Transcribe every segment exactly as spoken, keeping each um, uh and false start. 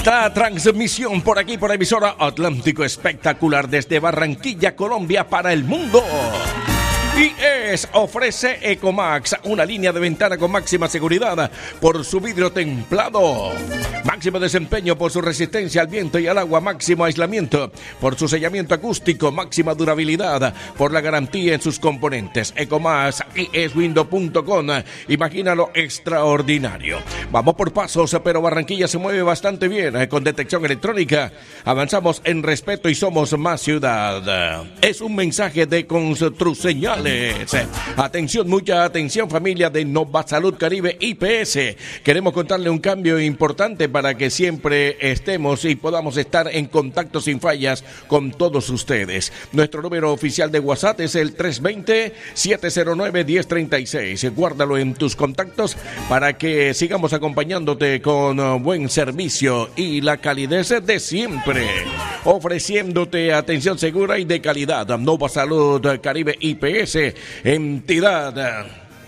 La transmisión por aquí, por emisora Atlántico Espectacular desde Barranquilla, Colombia, para el mundo. Y es, ofrece Ecomax, una línea de ventana con máxima seguridad por su vidrio templado, máximo desempeño por su resistencia al viento y al agua, máximo aislamiento por su sellamiento acústico, máxima durabilidad por la garantía en sus componentes. Ecomax y es window punto com, imagínalo extraordinario. Vamos por pasos, pero Barranquilla se mueve bastante bien con detección electrónica. Avanzamos en respeto y somos más ciudad. Es un mensaje de Construseñal. Atención, mucha atención, familia de Nova Salud Caribe I P S. Queremos contarle un cambio importante para que siempre estemos y podamos estar en contacto sin fallas con todos ustedes. Nuestro número oficial de WhatsApp es el tres dos cero, siete cero nueve, uno cero tres seis. Guárdalo en tus contactos para que sigamos acompañándote con buen servicio y la calidez de siempre, ofreciéndote atención segura y de calidad. Nova Salud Caribe I P S, entidad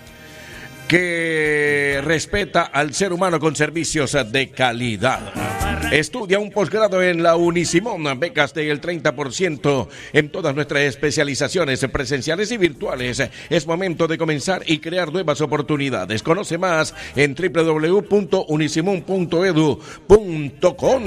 que respeta al ser humano con servicios de calidad. Estudia un posgrado en la Unisimón, becas del treinta por ciento en todas nuestras especializaciones presenciales y virtuales. Es momento de comenzar y crear nuevas oportunidades. Conoce más en doble u doble u doble u punto unisimón punto edu punto com.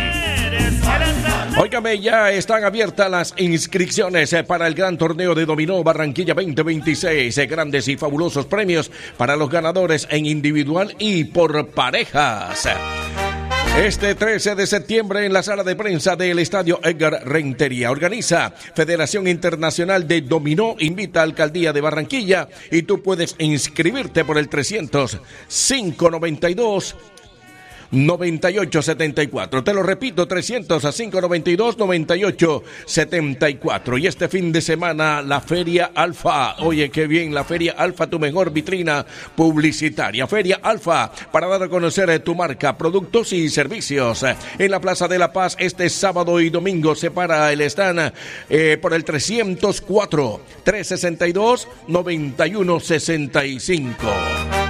Óigame, ya están abiertas las inscripciones para el gran torneo de dominó Barranquilla veinte veintiséis. Grandes y fabulosos premios para los ganadores en individual y por parejas. Este trece de septiembre en la sala de prensa del Estadio Edgar Rentería. Organiza Federación Internacional de Dominó, invita a Alcaldía de Barranquilla y tú puedes inscribirte por el trescientos cinco noventa y dos noventa y ocho setenta y cuatro. Te lo repito, trescientos cinco noventa y dos noventa y ocho setenta y cuatro. Y este fin de semana la Feria Alfa. Oye, qué bien, la Feria Alfa, tu mejor vitrina publicitaria. Feria Alfa, para dar a conocer tu marca, productos y servicios. En la Plaza de la Paz, este sábado y domingo se para el stand eh, por el trescientos cuatro, trescientos sesenta y dos, noventa y uno sesenta y cinco.